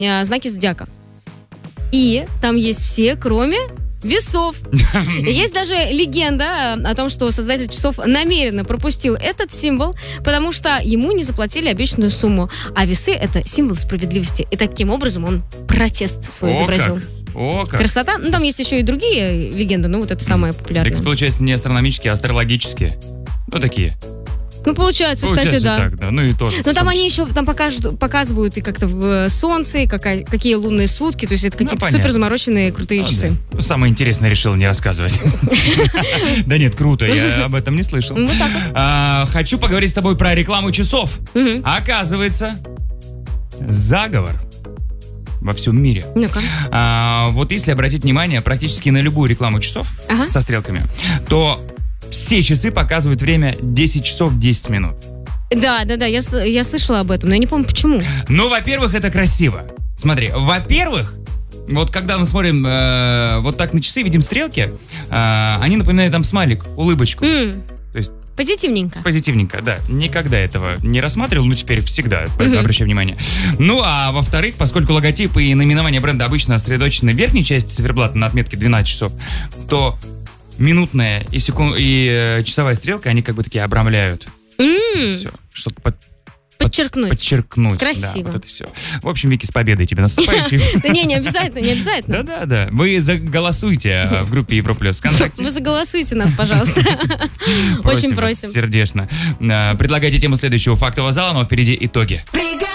знаки зодиака. И там есть все, кроме весов. И есть даже легенда о том, что создатель часов намеренно пропустил этот символ, потому что ему не заплатили обещанную сумму. А весы — это символ справедливости. И таким образом он протест свой изобразил. О, как. Красота. Ну, там есть еще и другие легенды, но вот это самая популярная. Так, получается, не астрономические, а астрологические. Ну, такие. Ну, получается, кстати, да. Так, да. Ну, и тоже. Но там они еще там показывают и как-то в солнце, и какие лунные сутки. То есть это какие-то супер замороченные крутые часы. Да. Самое интересное решил не рассказывать. Да нет, круто, я об этом не слышал. Вот так вот. Хочу поговорить с тобой про рекламу часов. Оказывается, заговор во всем мире. Ну-ка. Вот если обратить внимание практически на любую рекламу часов со стрелками, то все часы показывают время 10 часов 10 минут. Да, я слышала об этом, но я не помню, почему. Ну, во-первых, это красиво. Смотри, во-первых, вот когда мы смотрим вот так на часы, видим стрелки, они напоминают там смайлик, улыбочку. То есть позитивненько, да. Никогда этого не рассматривал, но теперь всегда, обращаю внимание. Ну, а во-вторых, поскольку логотип и наименование бренда обычно сосредоточены в верхней части циферблата на отметке 12 часов, то минутная и часовая стрелка, они как бы такие обрамляют. Все, чтобы подчеркнуть. Красиво. Да, вот это все. В общем, Вики, с победой тебе наступающей. Да не обязательно. Да. Вы заголосуйте в группе Европлюс ВКонтакте. Вы заголосуйте нас, пожалуйста. Очень просим. Сердечно. Предлагайте тему следующего фактового зала, но впереди итоги.